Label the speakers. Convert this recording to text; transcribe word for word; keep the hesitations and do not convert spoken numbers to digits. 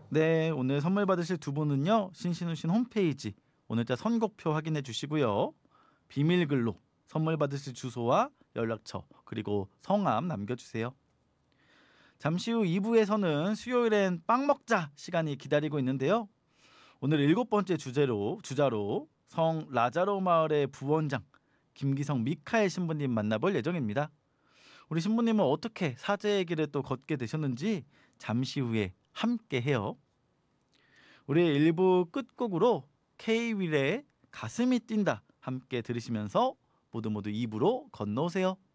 Speaker 1: 네, 오늘 선물 받으실 두 분은요. 신신우신 홈페이지 오늘자 선곡표 확인해 주시고요. 비밀글로 선물 받으실 주소와 연락처 그리고 성함 남겨주세요. 잠시 후 이 부에서는 수요일엔 빵 먹자 시간이 기다리고 있는데요. 오늘 일곱 번째 주제로 주자로 성 라자로 마을의 부원장 김기성 미카엘 신부님 만나볼 예정입니다. 우리 신부님은 어떻게 사제의 길을 또 걷게 되셨는지 잠시 후에 함께 해요. 우리 일 부 끝곡으로 K-윌의 가슴이 뛴다 함께 들으시면서 모두 모두 이 부로 건너오세요.